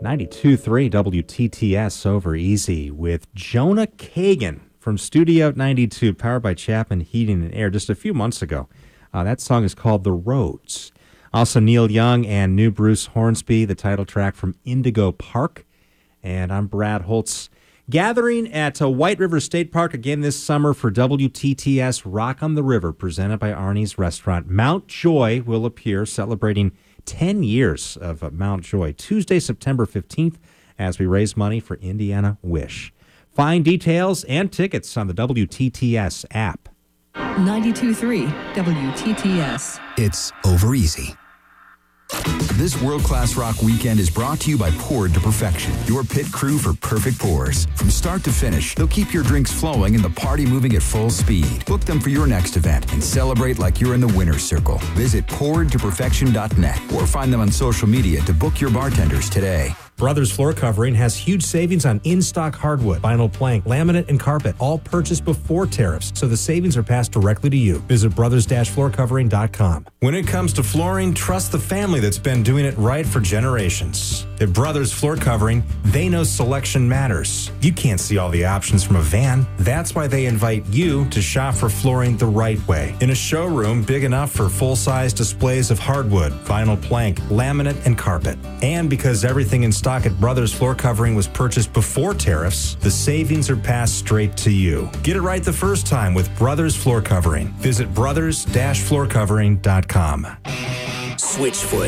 92.3 WTTS over easy with Jonah Kagan from Studio 92, powered by Chapman Heating and Air just a few months ago. That song is called The Roads. Also Neil Young and New Bruce Hornsby, the title track from Indigo Park. And I'm Brad Holtz. Gathering at White River State Park again this summer for WTTS Rock on the River, presented by Arnie's Restaurant. Mount Joy will appear, celebrating 10 years of Mount Joy, Tuesday, September 15th, as we raise money for Indiana Wish. Find details and tickets on the WTTS app. 92.3 WTTS. It's over easy. This world-class rock weekend is brought to you by Poured to Perfection, your pit crew for perfect pours. From start to finish, they'll keep your drinks flowing and the party moving at full speed. Book them for your next event and celebrate like you're in the winner's circle. Visit pouredtoperfection.net or find them on social media to book your bartenders today. Brothers Floor Covering has huge savings on in-stock hardwood, vinyl plank, laminate, and carpet, all purchased before tariffs, so the savings are passed directly to you. Visit brothers-floorcovering.com. When it comes to flooring, trust the family that's been doing it right for generations. At Brothers Floor Covering, they know selection matters. You can't see all the options from a van. That's why they invite you to shop for flooring the right way. In a showroom big enough for full-size displays of hardwood, vinyl plank, laminate, and carpet. And because everything in stock at Brothers Floor Covering was purchased before tariffs, the savings are passed straight to you. Get it right the first time with Brothers Floor Covering. Visit brothers-floorcovering.com. Switchfoot.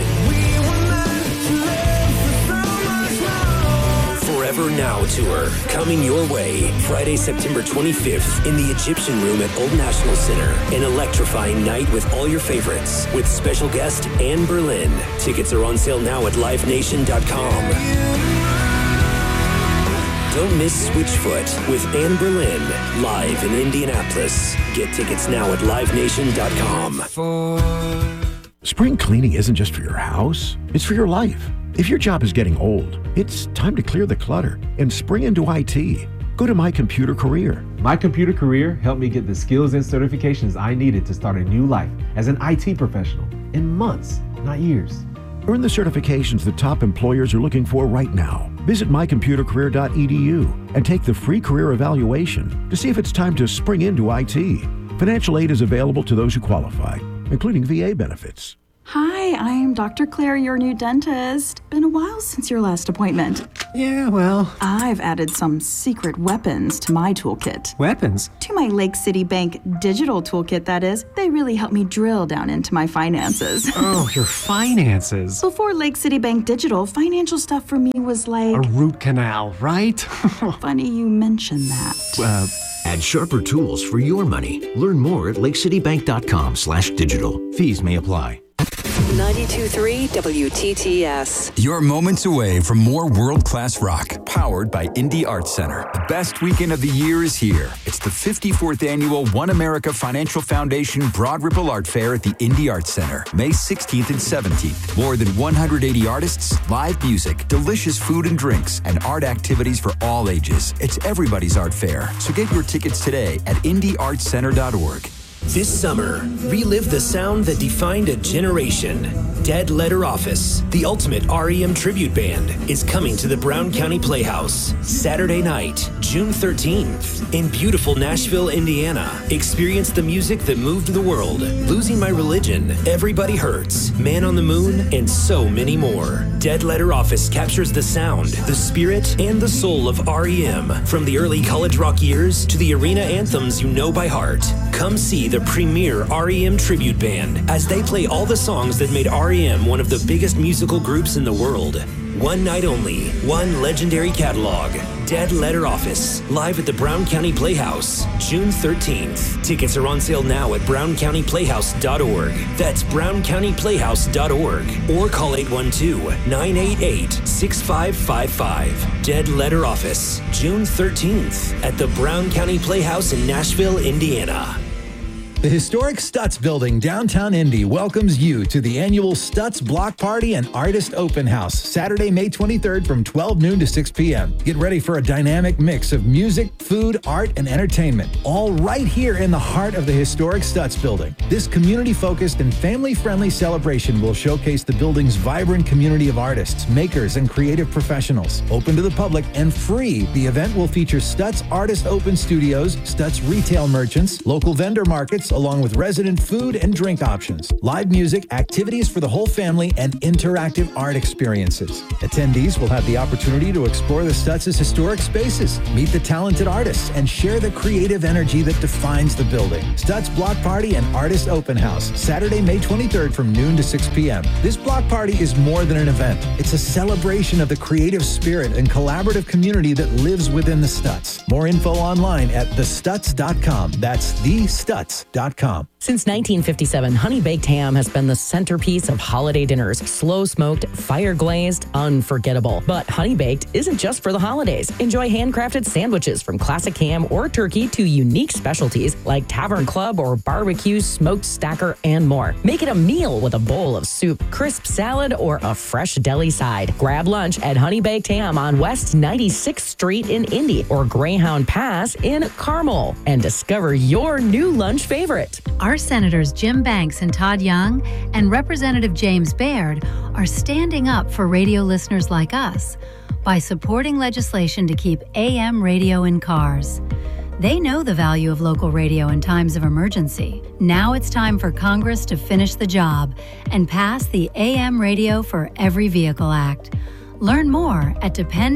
Forever Now Tour, coming your way Friday, September 25th in the Egyptian Room at Old National Center. An electrifying night with all your favorites, with special guest Anne Berlin. Tickets are on sale now at livenation.com. Don't miss Switchfoot with Anne Berlin, live in Indianapolis. Get tickets now at livenation.com. Spring cleaning isn't just for your house, it's for your life. If your job is getting old, it's time to clear the clutter and spring into IT. Go to My Computer Career. My Computer Career helped me get the skills and certifications I needed to start a new life as an IT professional in months, not years. Earn the certifications the top employers are looking for right now. Visit mycomputercareer.edu and take the free career evaluation to see if it's time to spring into IT. Financial aid is available to those who qualify, including VA benefits. Hi, I'm Dr. Claire, your new dentist. Been a while since your last appointment. Yeah, well... I've added some secret weapons to my toolkit. Weapons? To my Lake City Bank digital toolkit, that is. They really help me drill down into my finances. Oh, your finances. Before Lake City Bank Digital, financial stuff for me was like... a root canal, right? Funny you mention that. Add sharper tools for your money. Learn more at lakecitybank.com/digital. Fees may apply. 92.3 WTTS. You're moments away from more world-class rock, powered by Indie Arts Center. The best weekend of the year is here. It's the 54th annual One America Financial Foundation Broad Ripple Art Fair at the Indie Arts Center, May 16th and 17th. More than 180 artists, live music, delicious food and drinks, and art activities for all ages. It's everybody's art fair, so get your tickets today at indieartscenter.org. This summer, relive the sound that defined a generation. Dead Letter Office, the ultimate REM tribute band, is coming to the Brown County Playhouse Saturday night, June 13th, in beautiful Nashville, Indiana. Experience the music that moved the world. Losing My Religion, Everybody Hurts, Man on the Moon, and so many more. Dead Letter Office captures the sound, the spirit, and the soul of REM, from the early college rock years to the arena anthems you know by heart. Come see the premier REM tribute band as they play all the songs that made REM one of the biggest musical groups in the world. One night only, one legendary catalog. Dead Letter Office, live at the Brown County Playhouse, June 13th. Tickets are on sale now at browncountyplayhouse.org. That's browncountyplayhouse.org. Or call 812-988-6555. Dead Letter Office, June 13th at the Brown County Playhouse in Nashville, Indiana. The historic Stutz Building, downtown Indy, welcomes you to the annual Stutz Block Party and Artist Open House, Saturday, May 23rd from 12 noon to 6 p.m. Get ready for a dynamic mix of music, food, art, and entertainment, all right here in the heart of the historic Stutz Building. This community-focused and family-friendly celebration will showcase the building's vibrant community of artists, makers, and creative professionals. Open to the public and free, the event will feature Stutz Artist Open Studios, Stutz retail merchants, local vendor markets, along with resident food and drink options, live music, activities for the whole family, and interactive art experiences. Attendees will have the opportunity to explore the Stutz's historic spaces, meet the talented artists, and share the creative energy that defines the building. Stutz Block Party and Artist Open House, Saturday, May 23rd from noon to 6 p.m. This block party is more than an event. It's a celebration of the creative spirit and collaborative community that lives within the Stutz. More info online at thestutz.com. That's thestutz.com. Since 1957, Honey Baked Ham has been the centerpiece of holiday dinners. Slow smoked, fire glazed, unforgettable. But Honey Baked isn't just for the holidays. Enjoy handcrafted sandwiches from classic ham or turkey to unique specialties like Tavern Club or barbecue, smoked stacker, and more. Make it a meal with a bowl of soup, crisp salad, or a fresh deli side. Grab lunch at Honey Baked Ham on West 96th Street in Indy or Greyhound Pass in Carmel and discover your new lunch favorite. Our Senators Jim Banks and Todd Young and Representative James Baird are standing up for radio listeners like us by supporting legislation to keep AM radio in cars. They know the value of local radio in times of emergency. Now it's time for Congress to finish the job and pass the AM Radio for Every Vehicle Act. Learn more at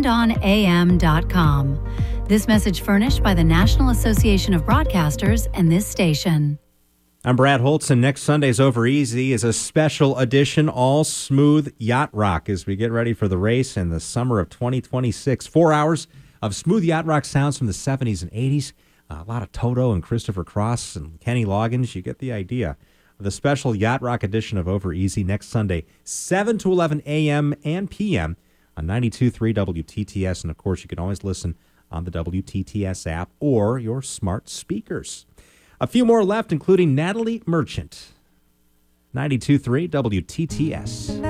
dependonam.com. This message furnished by the National Association of Broadcasters and this station. I'm Brad Holtz, and next Sunday's Over Easy is a special edition all smooth yacht rock as we get ready for the race in the summer of 2026. 4 hours of smooth yacht rock sounds from the 70s and 80s. A lot of Toto and Christopher Cross and Kenny Loggins. You get the idea. The special yacht rock edition of Over Easy next Sunday, 7 to 11 a.m. and p.m. on 92.3 WTTS. And, of course, you can always listen on the WTTS app or your smart speakers. A few more left, including Natalie Merchant. 92.3 WTTS.